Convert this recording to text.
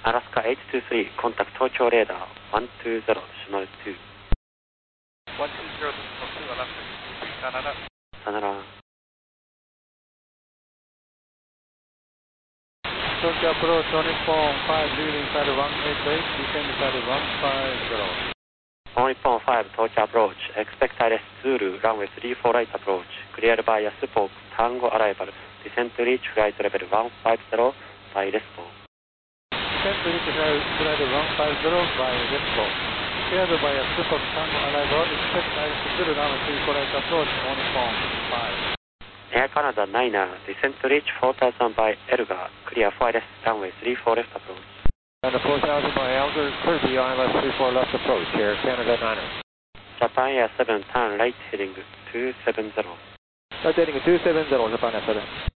Alaska 823, contact Tokyo radar 120, decimal 2. 120, decimal 2, Alaska 823, さよなら。 さよなら。 Tokyo approach, Onyx Phone 5, leaving side 188, descend side 150. Nippon 5, Tokyo approach, expect ILS Zulu, runway 34 right approach, cleared by Spoke, Tango arrival, descend to reach flight level 150 by Respo. Descend to reach flight level 150 by Respo. Cleared by Spoke, Tango arrival, expect ILS Zulu, runway 34 right approach, Nippon 5. Air Canada 9er, descend to reach 4000 by Elgar, clear for ILS runway 34 left approach. And 4000 by Elgar, clear the ILS 34 left approach, Air Canada 9er. Japan Air 7, turn right heading 270. Right heading 270, Japan Air 7.